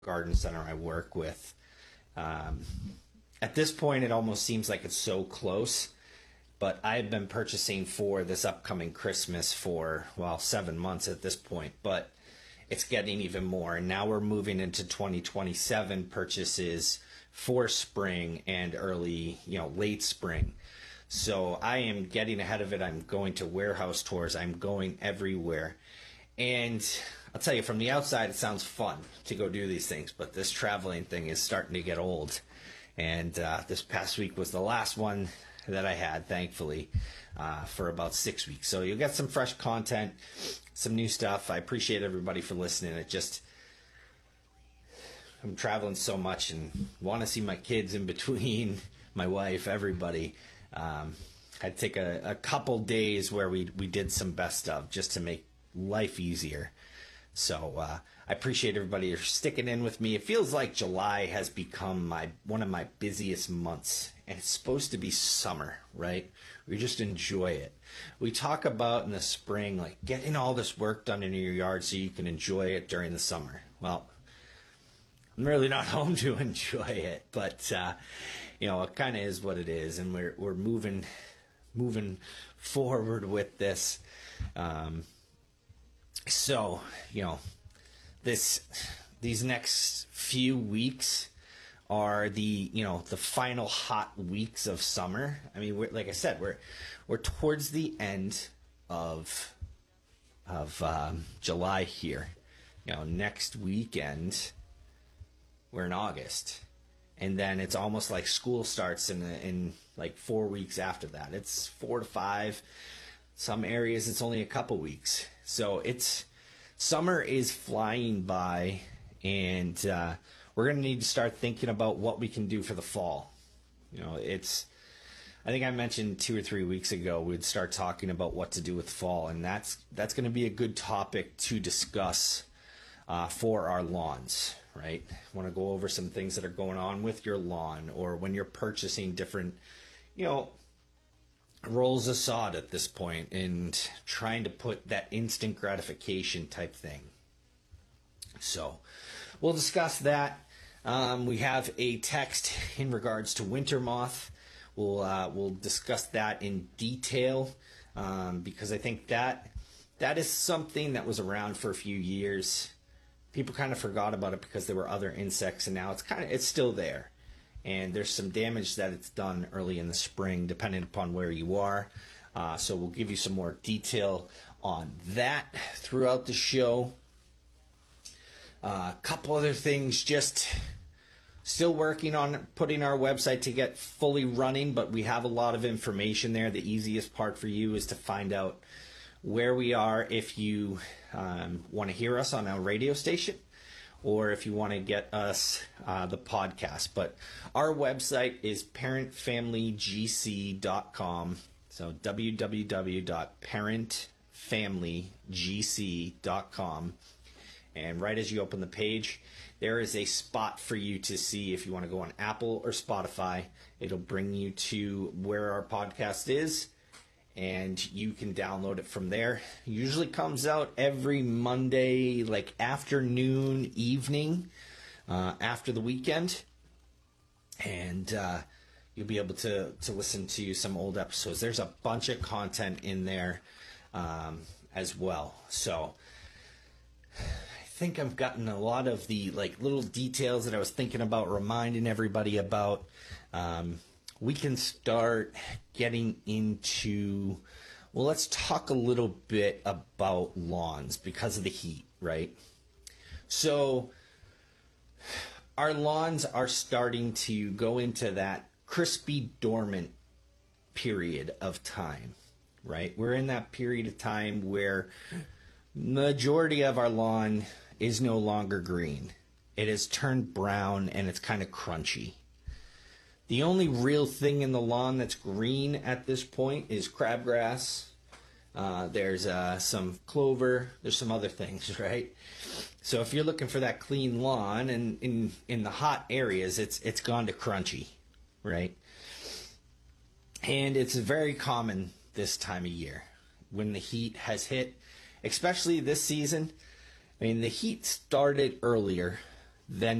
garden center I work with. Um, at this point, it almost seems like it's so close, but I've been purchasing for this upcoming Christmas for, well, 7 months at this point, but it's getting even more. And now we're moving into 2027 purchases for spring and early, late spring. So I am getting ahead of it. I'm going to warehouse tours. I'm going everywhere. And I'll tell you, from the outside, it sounds fun to go do these things, but this traveling thing is starting to get old. And this past week was the last one that I had, thankfully, for about 6 weeks. So you'll get some fresh content, some new stuff. I appreciate everybody for listening. I'm traveling so much and want to see my kids in between, my wife, everybody. I'd take a couple days where we did some best of just to make life easier. So I appreciate everybody sticking in with me. It feels like July has become one of my busiest months, and it's supposed to be summer, right? We just enjoy it. We talk about in the spring, like getting all this work done in your yard so you can enjoy it during the summer. Well, I'm really not home to enjoy it, but it kind of is what it is, and we're moving forward with this. So, these next few weeks are the final hot weeks of summer. I mean, like I said, we're towards the end of July here. Next weekend we're in August, and then it's almost like school starts in like 4 weeks after that. It's 4 to 5. Some areas it's only a couple weeks. So summer is flying by, and we're going to need to start thinking about what we can do for the fall. I think I mentioned 2 or 3 weeks ago we'd start talking about what to do with fall, and that's going to be a good topic to discuss for our lawns, right? I want to go over some things that are going on with your lawn, or when you're purchasing different, rolls of sod at this point, and trying to put that instant gratification type thing. So we'll discuss that. We have a text in regards to winter moth. We'll discuss that in detail, because I think that is something that was around for a few years. People kind of forgot about it because there were other insects, and now it's still there. And there's some damage that it's done early in the spring, depending upon where you are. So we'll give you some more detail on that throughout the show. A couple other things, just still working on putting our website to get fully running, but we have a lot of information there. The easiest part for you is to find out where we are if you want to hear us on our radio station, or if you want to get us the podcast. But our website is parentfamilygc.com. So www.parentfamilygc.com. And right as you open the page, there is a spot for you to see if you want to go on Apple or Spotify. It'll bring you to where our podcast is, and you can download it from there. It usually comes out every Monday, like afternoon, evening, after the weekend. And you'll be able to listen to some old episodes. There's a bunch of content in there as well. So I think I've gotten a lot of the little details that I was thinking about reminding everybody about. We can start getting into, let's talk a little bit about lawns because of the heat, right? So our lawns are starting to go into that crispy dormant period of time, right? We're in that period of time where majority of our lawn is no longer green. It has turned brown and it's kind of crunchy. The only real thing in the lawn that's green at this point is crabgrass. There's some clover. There's some other things, right? So if you're looking for that clean lawn, and in the hot areas, it's gone to crunchy, right? And it's very common this time of year when the heat has hit, especially this season. I mean, the heat started earlier then